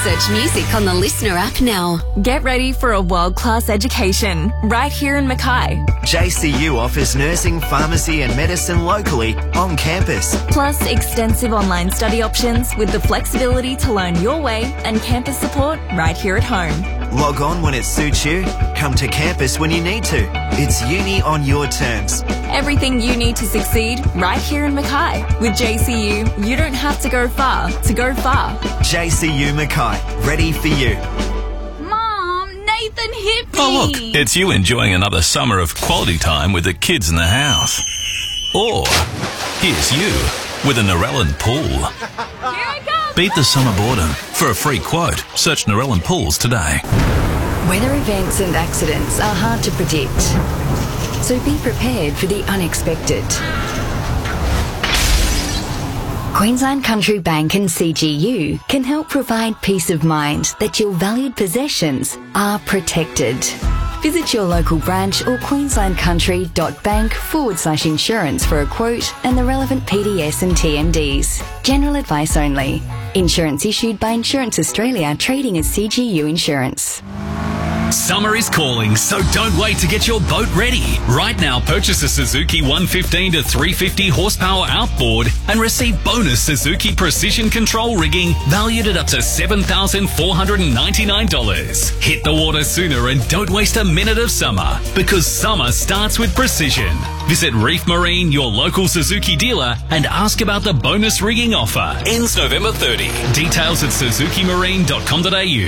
Search music on the Listener app now. Get ready for a world-class education right here in Mackay. JCU offers nursing, pharmacy and medicine locally on campus. Plus extensive online study options with the flexibility to learn your way and campus support right here at home. Log on when it suits you. Come to campus when you need to. It's uni on your terms. Everything you need to succeed right here in Mackay. With JCU, you don't have to go far to go far. JCU Mackay, ready for you. Mom, Nathan hit me. Oh, look, it's you enjoying another summer of quality time with the kids in the house. Or here's you with a Narellan pool. Here I come. Beat the summer boredom. For a free quote, search Narellan Pools today. Weather events and accidents are hard to predict, so be prepared for the unexpected. Queensland Country Bank and CGU can help provide peace of mind that your valued possessions are protected. Visit your local branch or queenslandcountry.bank/insurance for a quote and the relevant PDS and TMDs. General advice only. Insurance issued by Insurance Australia, trading as CGU Insurance. Summer is calling, so don't wait to get your boat ready. Right now, purchase a Suzuki 115 to 350 horsepower outboard and receive bonus Suzuki Precision Control rigging valued at up to $7,499. Hit the water sooner and don't waste a minute of summer, because summer starts with precision. Visit Reef Marine, your local Suzuki dealer, and ask about the bonus rigging offer. Ends November 30. Details at suzukimarine.com.au.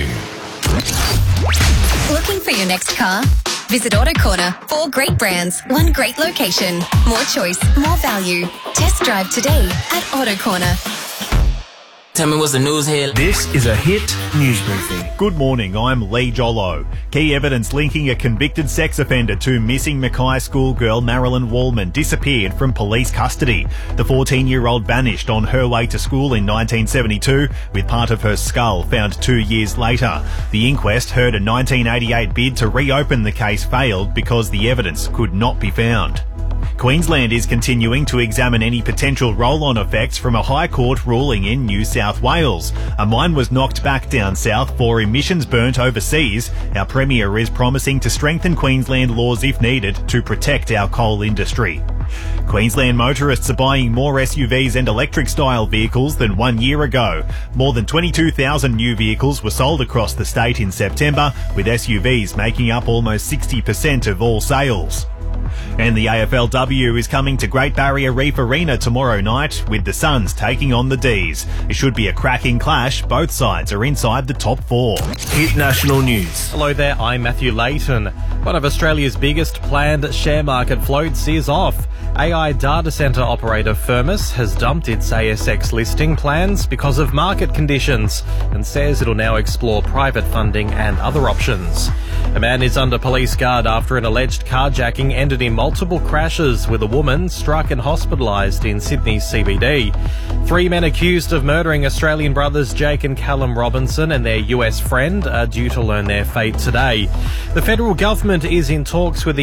Looking for your next car? Visit Auto Corner. 4 great brands, 1 great location. More choice, more value. Test drive today at Auto Corner. Tell me what's the news here. This is a Hit News Briefing. Good morning, I'm Lee Jollo. Key evidence linking a convicted sex offender to missing Mackay schoolgirl Marilyn Wallman disappeared from police custody. The 14-year-old vanished on her way to school in 1972, with part of her skull found 2 years later. The inquest heard a 1988 bid to reopen the case failed because the evidence could not be found. Queensland is continuing to examine any potential roll-on effects from a High Court ruling in New South Wales. A mine was knocked back down south for emissions burnt overseas. Our Premier is promising to strengthen Queensland laws if needed to protect our coal industry. Queensland motorists are buying more SUVs and electric-style vehicles than 1 year ago. More than 22,000 new vehicles were sold across the state in September, with SUVs making up almost 60% of all sales. And the AFLW is coming to Great Barrier Reef Arena tomorrow night, with the Suns taking on the D's. It should be a cracking clash. Both sides are inside the top 4. Hit National News. Hello there, I'm Matthew Layton. One of Australia's biggest planned share market floats is off. AI data centre operator Firmus has dumped its ASX listing plans because of market conditions and says it'll now explore private funding and other options. A man is under police guard after an alleged carjacking ended in multiple crashes, with a woman struck and hospitalised in Sydney's CBD. 3 men accused of murdering Australian brothers Jake and Callum Robinson and their US friend are due to learn their fate today. The federal government is in talks with the